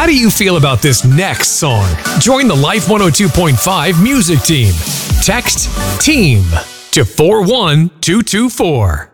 How do you feel about this next song? Join the Life 102.5 music team. Text TEAM to 41224.